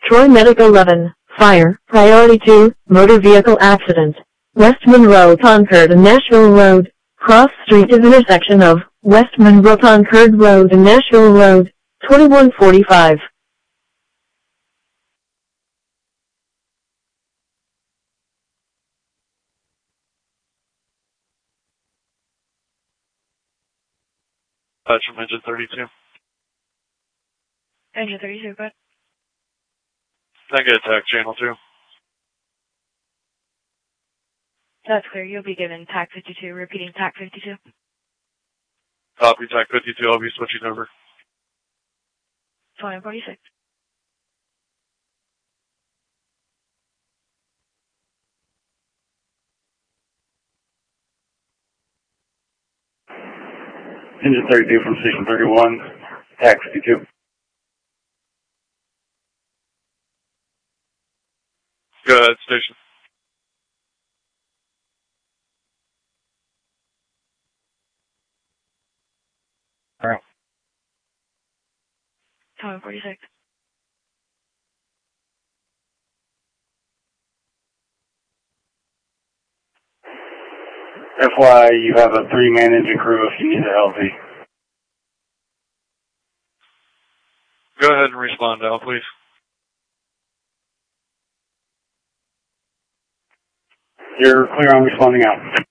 Troy Medic 11, Fire, Priority 2, Motor Vehicle Accident. West Monroe Concord and Nashville Road. Cross Street is intersection of West Monroe Concord Road and Nashville Road, 2145. Touch from engine 32. Engine 32, go ahead. Negative attack, channel 2. That's clear. You'll be given TAC 52. Repeating TAC 52. Copy, TAC 52. I'll be switching over. 2046. Engine 32 from station 31, TAC 52. Go ahead, station. All right. 2046. FYI, you have a 3-man engine crew if you need a LV. Go ahead and respond now, please. You're clear on responding out.